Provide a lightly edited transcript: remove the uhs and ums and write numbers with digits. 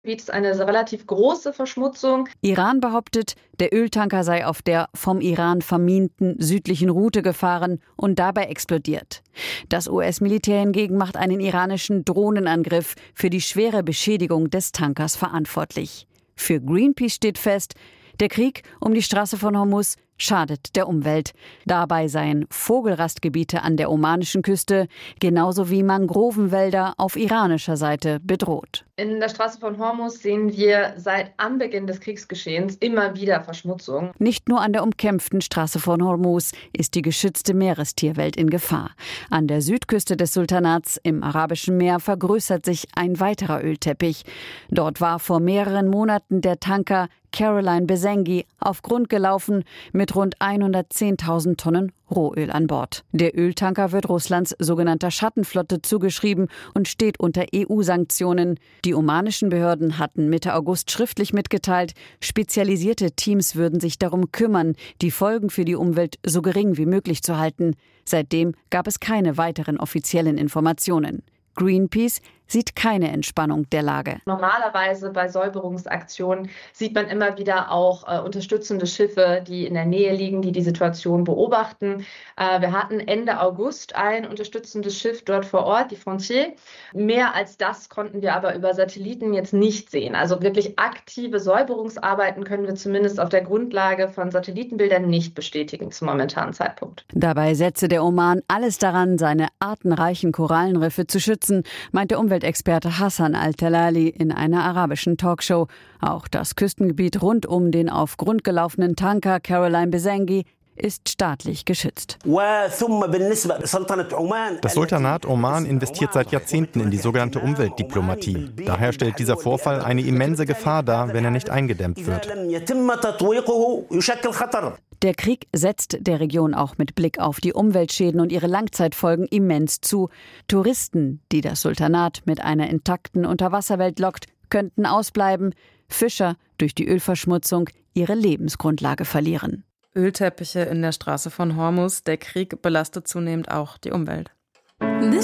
Ist eine relativ große Verschmutzung. Iran behauptet, der Öltanker sei auf der vom Iran verminten südlichen Route gefahren und dabei explodiert. Das US-Militär hingegen macht einen iranischen Drohnenangriff für die schwere Beschädigung des Tankers verantwortlich. Für Greenpeace steht fest, der Krieg um die Straße von Hormuz schadet der Umwelt. Dabei seien Vogelrastgebiete an der omanischen Küste genauso wie Mangrovenwälder auf iranischer Seite bedroht. In der Straße von Hormuz sehen wir seit Anbeginn des Kriegsgeschehens immer wieder Verschmutzung. Nicht nur an der umkämpften Straße von Hormuz ist die geschützte Meerestierwelt in Gefahr. An der Südküste des Sultanats im Arabischen Meer vergrößert sich ein weiterer Ölteppich. Dort war vor mehreren Monaten der Tanker Caroline Besengi auf Grund gelaufen mit rund 110.000 Tonnen Rohöl an Bord. Der Öltanker wird Russlands sogenannter Schattenflotte zugeschrieben und steht unter EU-Sanktionen. Die omanischen Behörden hatten Mitte August schriftlich mitgeteilt, spezialisierte Teams würden sich darum kümmern, die Folgen für die Umwelt so gering wie möglich zu halten. Seitdem gab es keine weiteren offiziellen Informationen. Greenpeace sieht keine Entspannung der Lage. Normalerweise bei Säuberungsaktionen sieht man immer wieder auch unterstützende Schiffe, die in der Nähe liegen, die die Situation beobachten. Wir hatten Ende August ein unterstützendes Schiff dort vor Ort, die Frontier. Mehr als das konnten wir aber über Satelliten jetzt nicht sehen. Also wirklich aktive Säuberungsarbeiten können wir zumindest auf der Grundlage von Satellitenbildern nicht bestätigen zum momentanen Zeitpunkt. Dabei setze der Oman alles daran, seine artenreichen Korallenriffe zu schützen, meint der Umweltexperte Hassan Al-Talali in einer arabischen Talkshow. Auch das Küstengebiet rund um den auf Grund gelaufenen Tanker Caroline Besengi ist staatlich geschützt. Das Sultanat Oman investiert seit Jahrzehnten in die sogenannte Umweltdiplomatie. Daher stellt dieser Vorfall eine immense Gefahr dar, wenn er nicht eingedämmt wird. Der Krieg setzt der Region auch mit Blick auf die Umweltschäden und ihre Langzeitfolgen immens zu. Touristen, die das Sultanat mit einer intakten Unterwasserwelt lockt, könnten ausbleiben. Fischer durch die Ölverschmutzung ihre Lebensgrundlage verlieren. Ölteppiche in der Straße von Hormuz. Der Krieg belastet zunehmend auch die Umwelt.